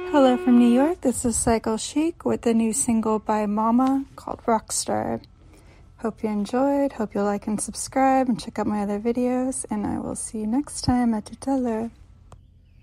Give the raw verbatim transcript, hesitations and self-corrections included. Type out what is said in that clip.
Hello from New York, this is Cycle Chic with a new single by Mama called Rockstar. Hope you enjoyed, hope you'll like and subscribe and check out my other videos, and I will see you next time à tout à l'heure.